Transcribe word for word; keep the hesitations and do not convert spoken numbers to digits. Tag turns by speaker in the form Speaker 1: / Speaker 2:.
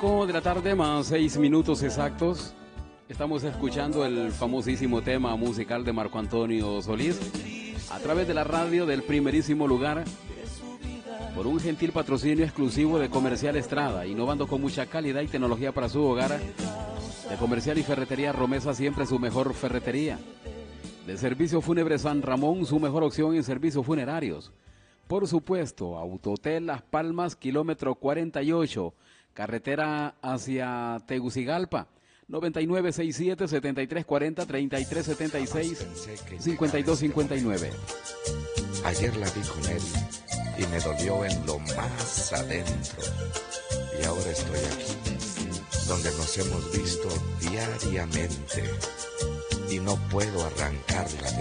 Speaker 1: cinco de la tarde más seis minutos exactos. Estamos escuchando el famosísimo tema musical de Marco Antonio Solís a través de la radio del primerísimo lugar, por un gentil patrocinio exclusivo de Comercial Estrada, innovando con mucha calidad y tecnología para su hogar. De Comercial y Ferretería Romesa, siempre su mejor ferretería. De Servicio Fúnebre San Ramón, su mejor opción en servicios funerarios. Por supuesto, Autotel Las Palmas, kilómetro cuarenta y ocho, carretera hacia Tegucigalpa. noventa y nueve sesenta y siete, setenta y tres cuarenta, treinta y tres setenta y seis, cincuenta y dos cincuenta y nueve.
Speaker 2: Ayer la vi con él y me dolió en lo más adentro. Y ahora estoy aquí, donde nos hemos visto diariamente. Y no puedo arrancarla de